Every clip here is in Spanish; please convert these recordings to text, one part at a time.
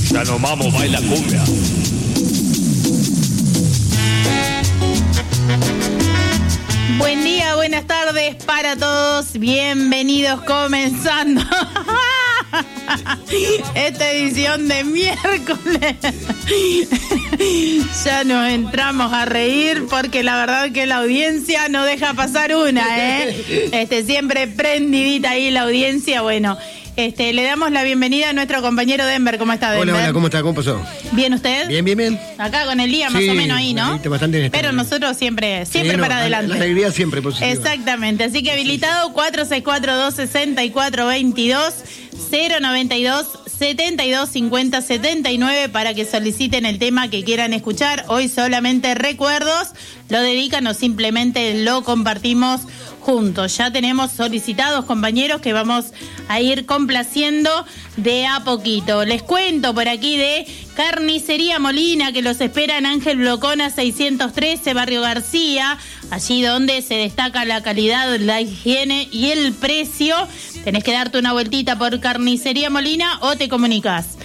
Yanomamo baila cumbia. Buen día, buenas tardes para todos. Bienvenidos comenzando esta edición de miércoles. Ya nos entramos a reír porque la verdad que la audiencia no deja pasar una, ¿eh? Siempre prendidita ahí la audiencia. Bueno, le damos la bienvenida a nuestro compañero Denver. ¿Cómo está, Denver? Hola, ¿cómo está? ¿Cómo pasó? ¿Bien usted? Bien. Acá con el día más o menos ahí, ¿no? Bastante inestable. Pero nosotros siempre para adelante. La alegría siempre positiva. Exactamente, así que habilitado 464-264-22, 092-72-50-79 para que soliciten el tema que quieran escuchar. Hoy solamente recuerdos, lo dedican o simplemente lo compartimos juntos. Ya tenemos solicitados, compañeros, que vamos a ir complaciendo de a poquito. Les cuento por aquí de Carnicería Molina, que los espera en Ángel Blocona 613, Barrio García, allí donde se destaca la calidad, la higiene y el precio. Tenés que darte una vueltita por Carnicería Molina o te comunicas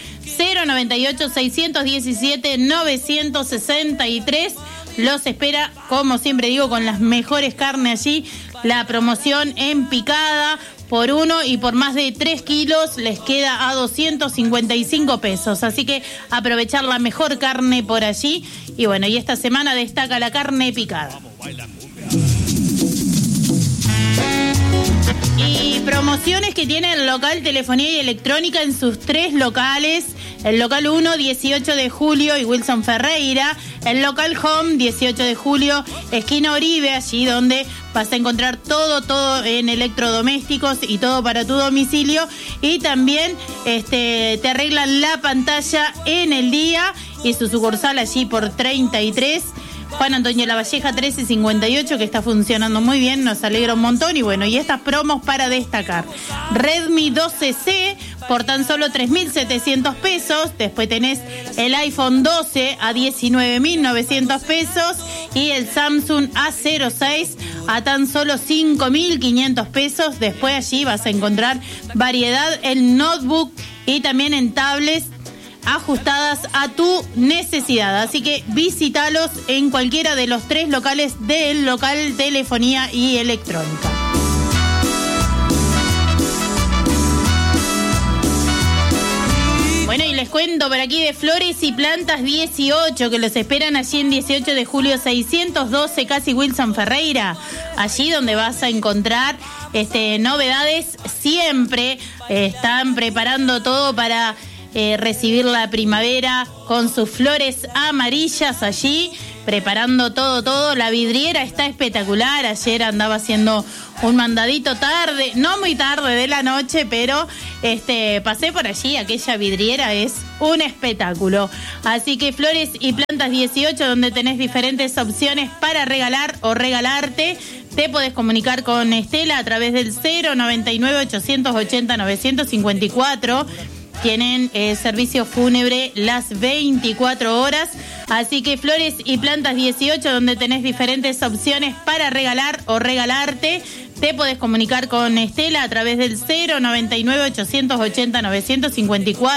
098-617-963. Los espera, como siempre digo, con las mejores carnes allí. La promoción en picada por 1 y por más de 3 kilos les queda a 255 pesos. Así que aprovechar la mejor carne por allí. Y bueno, y esta semana destaca la carne picada. Y promociones que tiene el local Telefonía y Electrónica en sus 3 locales. El local 1, 18 de julio y Wilson Ferreira. El local Home, 18 de julio, esquina Oribe, allí donde vas a encontrar todo en electrodomésticos y todo para tu domicilio. Y también te arreglan la pantalla en el día y su sucursal allí por 33. Juan Antonio Lavalleja 1358, que está funcionando muy bien, nos alegra un montón. Y bueno, y estas promos para destacar: Redmi 12C por tan solo 3.700 pesos. Después tenés el iPhone 12 a 19.900 pesos y el Samsung A06 a tan solo 5.500 pesos. Después allí vas a encontrar variedad en notebook y también en tablets ajustadas a tu necesidad. Así que visítalos en cualquiera de los 3 locales del local Telefonía y Electrónica. Bueno, y les cuento por aquí de Flores y Plantas 18, que los esperan allí en 18 de julio 612, casi Wilson Ferreira. Allí donde vas a encontrar novedades siempre. Están preparando todo para recibir la primavera con sus flores amarillas allí, preparando todo. La vidriera está espectacular. Ayer andaba haciendo un mandadito tarde, no muy tarde de la noche, pero pasé por allí. Aquella vidriera es un espectáculo. Así que Flores y Plantas 18, donde tenés diferentes opciones para regalar o regalarte. Te podés comunicar con Estela a través del 099-880-954. Tienen servicio fúnebre las 24 horas. Así que Flores y Plantas 18, donde tenés diferentes opciones para regalar o regalarte. Te podés comunicar con Estela a través del 099-880-954.